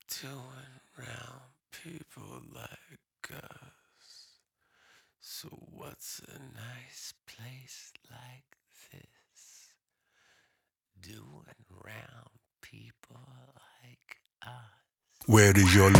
doing round people like us? So what's a nice place like this? Doing round people like us. Where does your